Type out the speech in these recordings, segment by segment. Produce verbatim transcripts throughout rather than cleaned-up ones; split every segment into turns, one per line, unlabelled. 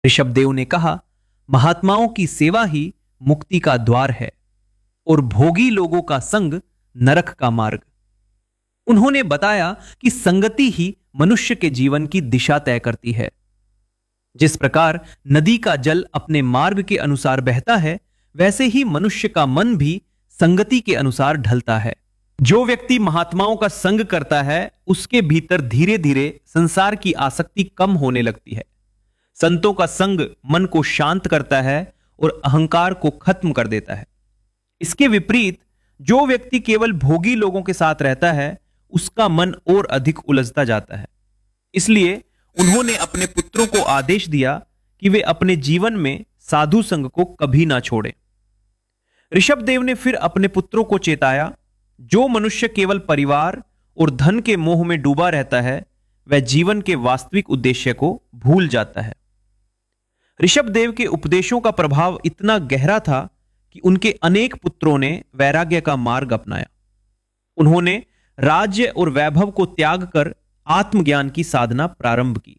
ऋषभदेव ने कहा, महात्माओं की सेवा ही मुक्ति का द्वार है और भोगी लोगों का संग नरक का मार्ग। उन्होंने बताया कि संगति ही मनुष्य के जीवन की दिशा तय करती है। जिस प्रकार नदी का जल अपने मार्ग के अनुसार बहता है, वैसे ही मनुष्य का मन भी संगति के अनुसार ढलता है। जो व्यक्ति महात्माओं का संग करता है, उसके भीतर धीरे धीरे संसार की आसक्ति कम होने लगती है। संतों का संग मन को शांत करता है और अहंकार को खत्म कर देता है। इसके विपरीत जो व्यक्ति केवल भोगी लोगों के साथ रहता है, उसका मन और अधिक उलझता जाता है। इसलिए उन्होंने अपने पुत्रों को आदेश दिया कि वे अपने जीवन में साधु संग को कभी ना छोड़ें। ऋषभदेव ने फिर अपने पुत्रों को चेताया, जो मनुष्य केवल परिवार और धन के मोह में डूबा रहता है, वह जीवन के वास्तविक उद्देश्य को भूल जाता है। ऋषभदेव के उपदेशों का प्रभाव इतना गहरा था कि उनके अनेक पुत्रों ने वैराग्य का मार्ग अपनाया। उन्होंने राज्य और वैभव को त्याग कर आत्मज्ञान की साधना प्रारंभ की।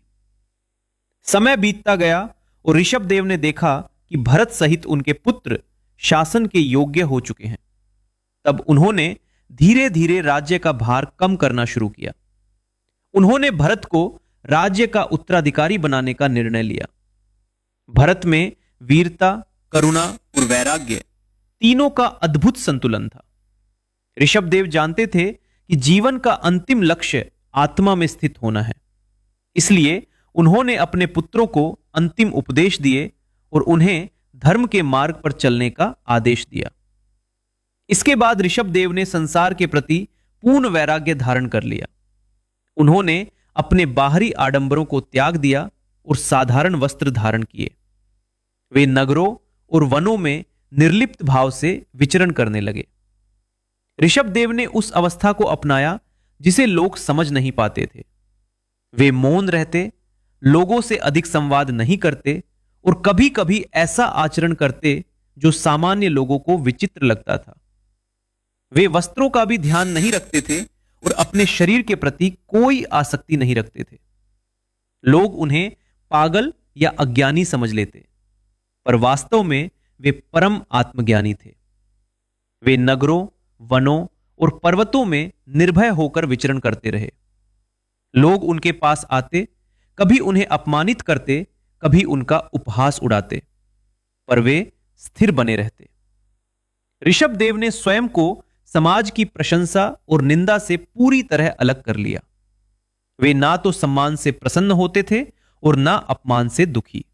समय बीतता गया और ऋषभदेव ने देखा कि भरत सहित उनके पुत्र शासन के योग्य हो चुके हैं। तब उन्होंने धीरे धीरे राज्य का भार कम करना शुरू किया। उन्होंने भरत को राज्य का उत्तराधिकारी बनाने का निर्णय लिया। भरत में वीरता, करुणा और वैराग्य तीनों का अद्भुत संतुलन था। ऋषभदेव जानते थे कि जीवन का अंतिम लक्ष्य आत्मा में स्थित होना है। इसलिए उन्होंने अपने पुत्रों को अंतिम उपदेश दिए और उन्हें धर्म के मार्ग पर चलने का आदेश दिया। इसके बाद ऋषभदेव ने संसार के प्रति पूर्ण वैराग्य धारण कर लिया। उन्होंने अपने बाहरी आडंबरों को त्याग दिया और साधारण वस्त्र धारण किए। वे नगरों और वनों में निर्लिप्त भाव से विचरण करने लगे। ऋषभदेव ने उस अवस्था को अपनाया जिसे लोग समझ नहीं पाते थे। वे मौन रहते, लोगों से अधिक संवाद नहीं करते और कभी कभी ऐसा आचरण करते जो सामान्य लोगों को विचित्र लगता था। वे वस्त्रों का भी ध्यान नहीं रखते थे और अपने शरीर के प्रति कोई आसक्ति नहीं रखते थे। लोग उन्हें पागल या अज्ञानी समझ लेते, पर वास्तव में वे परम आत्मज्ञानी थे। वे नगरों, वनों और पर्वतों में निर्भय होकर विचरण करते रहे। लोग उनके पास आते, कभी उन्हें अपमानित करते, कभी उनका उपहास उड़ाते, पर वे स्थिर बने रहते। ऋषभदेव ने स्वयं को समाज की प्रशंसा और निंदा से पूरी तरह अलग कर लिया। वे ना तो सम्मान से प्रसन्न होते थे और ना अपमान से दुखी।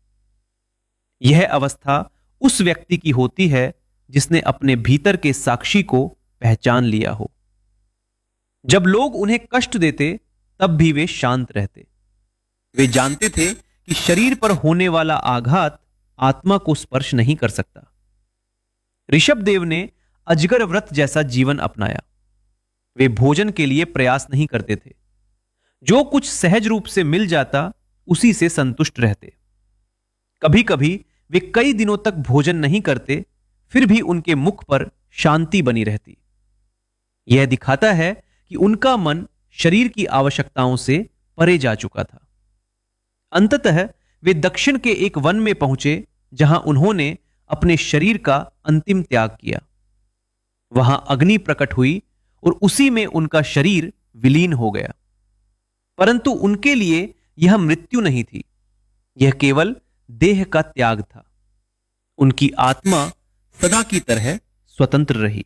यह अवस्था उस व्यक्ति की होती है जिसने अपने भीतर के साक्षी को पहचान लिया हो। जब लोग उन्हें कष्ट देते, तब भी वे शांत रहते। वे जानते थे कि शरीर पर होने वाला आघात आत्मा को स्पर्श नहीं कर सकता। ऋषभदेव ने अजगर व्रत जैसा जीवन अपनाया। वे भोजन के लिए प्रयास नहीं करते थे। जो कुछ सहज रूप से मिल जाता, उसी से संतुष्ट रहते। कभी कभी वे कई दिनों तक भोजन नहीं करते, फिर भी उनके मुख पर शांति बनी रहती। यह दिखाता है कि उनका मन शरीर की आवश्यकताओं से परे जा चुका था। अंततः वे दक्षिण के एक वन में पहुंचे, जहां उन्होंने अपने शरीर का अंतिम त्याग किया। वहां अग्नि प्रकट हुई और उसी में उनका शरीर विलीन हो गया। परंतु उनके लिए यह मृत्यु नहीं थी, यह केवल देह का त्याग था। उनकी आत्मा सदा की तरह स्वतंत्र रही।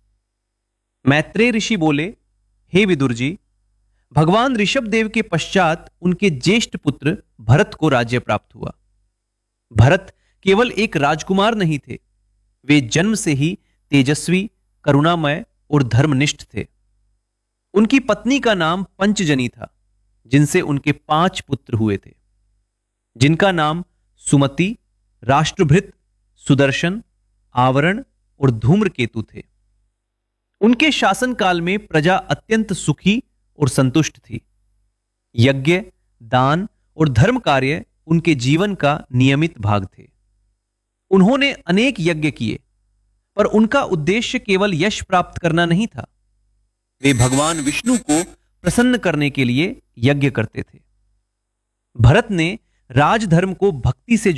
मैत्रेय ऋषि बोले, हे विदुर जी, भगवान ऋषभदेव के पश्चात उनके ज्येष्ठ पुत्र भरत को राज्य प्राप्त हुआ। भरत केवल एक राजकुमार नहीं थे, वे जन्म से ही तेजस्वी, करुणामय और धर्मनिष्ठ थे। उनकी पत्नी का नाम पंचजनी था, जिनसे उनके पांच पुत्र हुए थे, जिनका नाम सुमति, राष्ट्रभृत, सुदर्शन, आवरण और धूम्रकेतु थे। उनके शासनकाल में प्रजा अत्यंत सुखी और संतुष्ट थी। यज्ञ, दान और धर्म कार्य उनके जीवन का नियमित भाग थे। उन्होंने अनेक यज्ञ किए, पर उनका उद्देश्य केवल यश प्राप्त करना नहीं था। वे भगवान विष्णु को प्रसन्न करने के लिए यज्ञ करते थे। भरत ने राजधर्म को भक्ति से